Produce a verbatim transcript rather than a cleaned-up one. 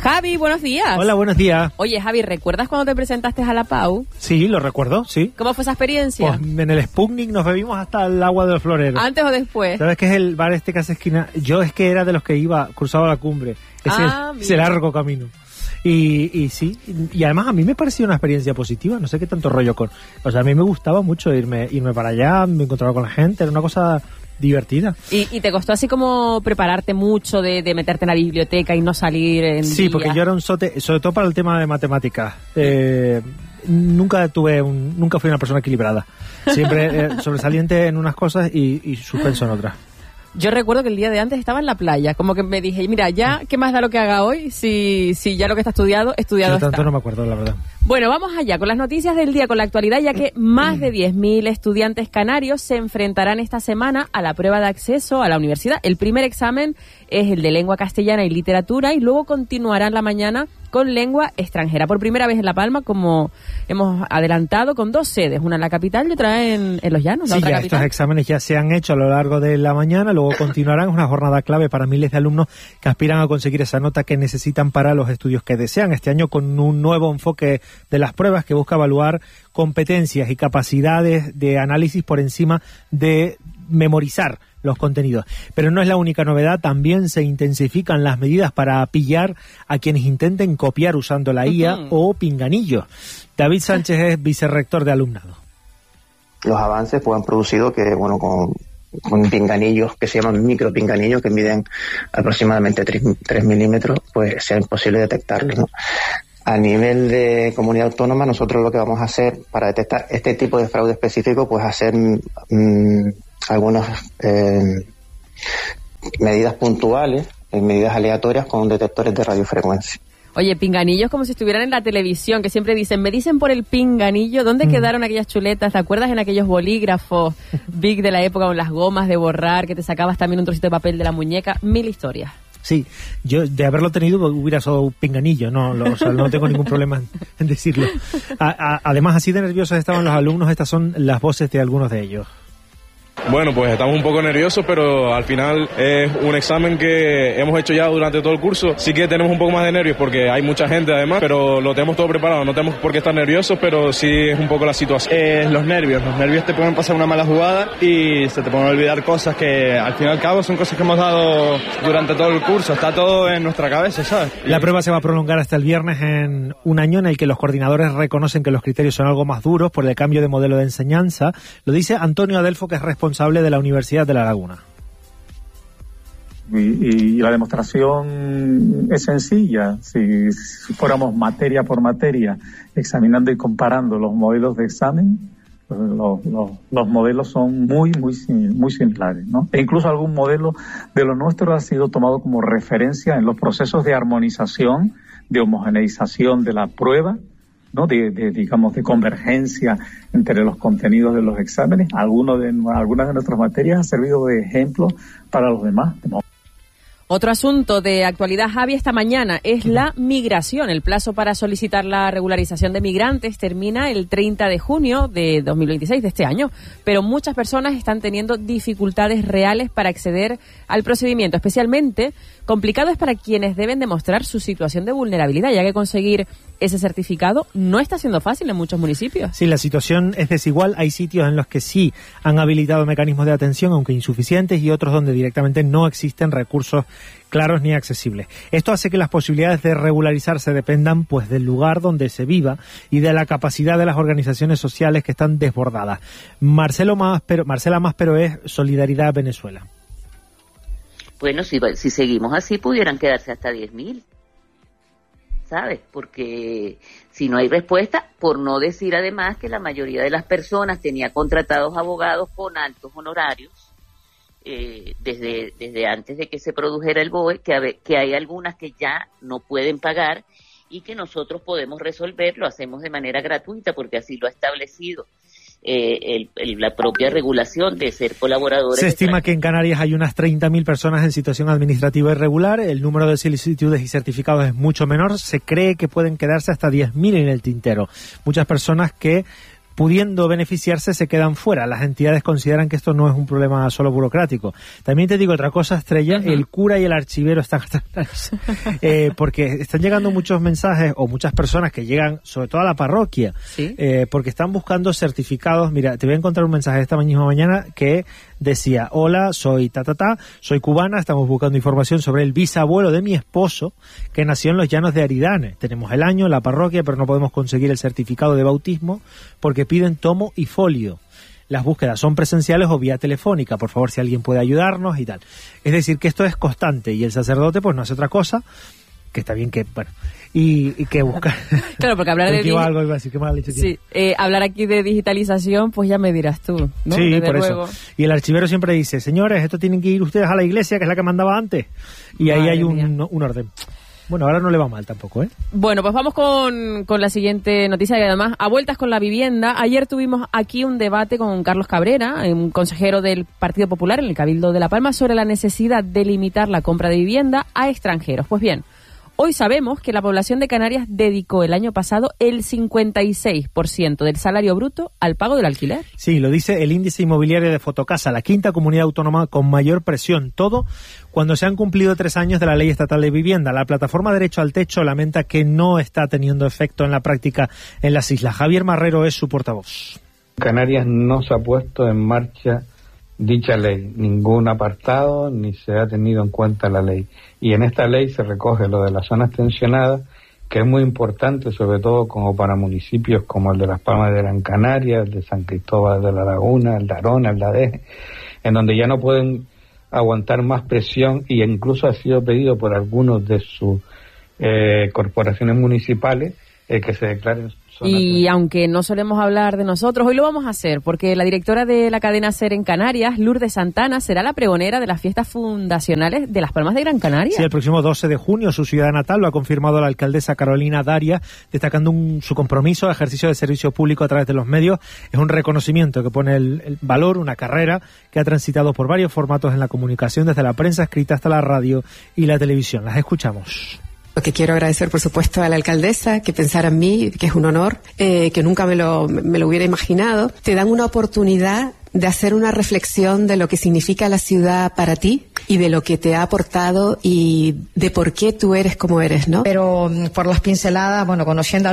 Javi, buenos días. Hola, buenos días. Oye, Javi, ¿recuerdas cuando te presentaste a la P A U? Sí, lo recuerdo, sí. ¿Cómo fue esa experiencia? Pues en el Sputnik nos bebimos hasta el agua de los floreros. ¿Antes o después? ¿Sabes qué es el bar este que hace esquina? Yo es que era de los que iba, cruzaba la cumbre. Ese, ah, ese largo camino. Y, y sí, y además a mí me pareció una experiencia positiva, no sé qué tanto rollo con... O sea, a mí me gustaba mucho irme irme para allá, me encontraba con la gente, era una cosa divertida. ¿Y, y te costó así como prepararte mucho de, de meterte en la biblioteca y no salir en Sí, día? porque yo era un sote, sobre todo para el tema de matemáticas. Eh, nunca tuve un, nunca fui una persona equilibrada. Siempre eh, sobresaliente en unas cosas y, y suspenso en otras. Yo recuerdo que el día de antes estaba en la playa, como que me dije, mira, ya, ¿qué más da lo que haga hoy? Si, si ya lo que está estudiado, estudiado Yo tanto está. no me acuerdo, la verdad. Bueno, vamos allá con las noticias del día, con la actualidad, ya que más de diez mil estudiantes canarios se enfrentarán esta semana a la prueba de acceso a la universidad. El primer examen es el de lengua castellana y literatura y luego continuarán la mañana con lengua extranjera. Por primera vez en La Palma, como hemos adelantado, con dos sedes, una en la capital y otra en, en Los Llanos, la Sí, otra ya capital. estos exámenes ya se han hecho a lo largo de la mañana, luego continuarán una jornada clave para miles de alumnos que aspiran a conseguir esa nota que necesitan para los estudios que desean. Este año con un nuevo enfoque de las pruebas que busca evaluar competencias y capacidades de análisis por encima de memorizar los contenidos. Pero no es la única novedad, también se intensifican las medidas para pillar a quienes intenten copiar usando la I A uh-huh. o pinganillos. David Sánchez es vicerrector de alumnado. Los avances pues han producido que, bueno, con, con pinganillos que se llaman micro pinganillos que miden aproximadamente tres milímetros, pues sea imposible detectarlos, ¿no? A nivel de comunidad autónoma, nosotros lo que vamos a hacer para detectar este tipo de fraude específico, pues hacer mmm, algunas eh, medidas puntuales, medidas aleatorias con detectores de radiofrecuencia. Oye, pinganillos como si estuvieran en la televisión, que siempre dicen, me dicen por el pinganillo, ¿dónde mm. quedaron aquellas chuletas? ¿Te acuerdas en aquellos bolígrafos big de la época con las gomas de borrar, que te sacabas también un trocito de papel de la muñeca? Mil historias. Sí, yo de haberlo tenido hubiera sido un pinganillo, no, lo, o sea, no tengo ningún problema en, en decirlo. A, a, además, así de nerviosos estaban los alumnos, estas son las voces de algunos de ellos. Bueno, pues estamos un poco nerviosos, pero al final es un examen que hemos hecho ya durante todo el curso. Sí que tenemos un poco más de nervios porque hay mucha gente además, pero lo tenemos todo preparado. No tenemos por qué estar nerviosos, pero sí es un poco la situación. Eh, los nervios, los nervios te pueden pasar una mala jugada y se te pueden olvidar cosas que al fin y al cabo son cosas que hemos dado durante todo el curso. Está todo en nuestra cabeza, ¿sabes? La prueba se va a prolongar hasta el viernes en un año en el que los coordinadores reconocen que los criterios son algo más duros por el cambio de modelo de enseñanza. Lo dice Antonio Adelfo, que es responsable responsable de la Universidad de La Laguna. Y, y la demostración es sencilla. Si, si fuéramos materia por materia examinando y comparando los modelos de examen, pues los, los, los modelos son muy, muy, muy similares, ¿no? E incluso algún modelo de lo nuestro ha sido tomado como referencia en los procesos de armonización, de homogeneización de la prueba, ¿no? De, de, digamos, de convergencia entre los contenidos de los exámenes. Algunos de, algunas de nuestras materias han servido de ejemplo para los demás. Otro asunto de actualidad, Javi, esta mañana es la migración. El plazo para solicitar la regularización de migrantes termina el treinta de junio de dos mil veintiséis, de este año, pero muchas personas están teniendo dificultades reales para acceder al procedimiento. Especialmente complicado es para quienes deben demostrar su situación de vulnerabilidad, ya que conseguir ese certificado no está siendo fácil en muchos municipios. Sí, la situación es desigual. Hay sitios en los que sí han habilitado mecanismos de atención, aunque insuficientes, y otros donde directamente no existen recursos claros ni accesibles. Esto hace que las posibilidades de regularizarse dependan pues del lugar donde se viva y de la capacidad de las organizaciones sociales que están desbordadas. Marcelo Máspero, Marcela Máspero es Solidaridad Venezuela. Bueno, si, si seguimos así pudieran quedarse hasta diez mil. ¿Sabes? Porque si no hay respuesta, por no decir además que la mayoría de las personas tenía contratados abogados con altos honorarios eh, desde desde antes de que se produjera el B O E, que, a, que hay algunas que ya no pueden pagar y que nosotros podemos resolver, lo hacemos de manera gratuita porque así lo ha establecido Eh, el, el, la propia regulación de ser colaboradores. Se estima que en Canarias hay unas treinta mil personas en situación administrativa irregular. El número de solicitudes y certificados es mucho menor. Se cree que pueden quedarse hasta diez mil en el tintero. Muchas personas que pudiendo beneficiarse se quedan fuera. Las entidades consideran que esto no es un problema solo burocrático. También te digo otra cosa, Estrella, uh-huh. el cura y el archivero están eh, porque están llegando muchos mensajes o muchas personas que llegan, sobre todo a la parroquia, ¿sí? eh, porque están buscando certificados. Mira, te voy a encontrar un mensaje esta misma mañana que decía: hola, soy ta ta ta, soy cubana, estamos buscando información sobre el bisabuelo de mi esposo que nació en los llanos de Aridane. Tenemos el año, la parroquia, pero no podemos conseguir el certificado de bautismo porque piden tomo y folio. Las búsquedas son presenciales o vía telefónica. Por favor, si alguien puede ayudarnos y tal. Es decir, que esto es constante y el sacerdote pues no hace otra cosa, que está bien que, bueno, y, y que buscar. Claro, porque hablar de digi- algo iba a decir, ¿qué mal dicho sí, eh, hablar aquí de digitalización, pues ya me dirás tú, ¿no? Sí, Desde por luego. eso. Y el archivero siempre dice: señores, esto tienen que ir ustedes a la iglesia, que es la que mandaba antes. Y ahí Madre hay un, un orden. Bueno, ahora no le va mal tampoco, ¿eh? Bueno, pues vamos con, con la siguiente noticia, que además, a vueltas con la vivienda. Ayer tuvimos aquí un debate con Carlos Cabrera, un consejero del Partido Popular en el Cabildo de La Palma, sobre la necesidad de limitar la compra de vivienda a extranjeros. Pues bien, hoy sabemos que la población de Canarias dedicó el año pasado el cincuenta y seis por ciento del salario bruto al pago del alquiler. Sí, lo dice el índice inmobiliario de Fotocasa, la quinta comunidad autónoma con mayor presión. Todo cuando se han cumplido tres años de la Ley Estatal de Vivienda. La plataforma Derecho al Techo lamenta que no está teniendo efecto en la práctica en las islas. Javier Marrero es su portavoz. Canarias no se ha puesto en marcha dicha ley, ningún apartado ni se ha tenido en cuenta la ley. Y en esta ley se recoge lo de las zonas tensionadas, que es muy importante, sobre todo como para municipios como el de Las Palmas de Gran Canaria, el de San Cristóbal de la Laguna, el de Arona, el de Adeje, en donde ya no pueden aguantar más presión, y incluso ha sido pedido por algunos de sus eh, corporaciones municipales eh, que se declaren. Y aunque no solemos hablar de nosotros, hoy lo vamos a hacer, porque la directora de la cadena SER en Canarias, Lourdes Santana, será la pregonera de las fiestas fundacionales de Las Palmas de Gran Canaria. Sí, el próximo doce de junio, su ciudad natal, lo ha confirmado la alcaldesa Carolina Daria, destacando un, su compromiso, ejercicio de servicio público a través de los medios. Es un reconocimiento que pone el, el valor, una carrera que ha transitado por varios formatos en la comunicación, desde la prensa escrita hasta la radio y la televisión. Las escuchamos. Lo que quiero agradecer, por supuesto, a la alcaldesa, que pensara en mí, que es un honor, eh, que nunca me lo, me lo hubiera imaginado. Te dan una oportunidad de hacer una reflexión de lo que significa la ciudad para ti y de lo que te ha aportado y de por qué tú eres como eres, ¿no? Pero por las pinceladas, bueno, conociendo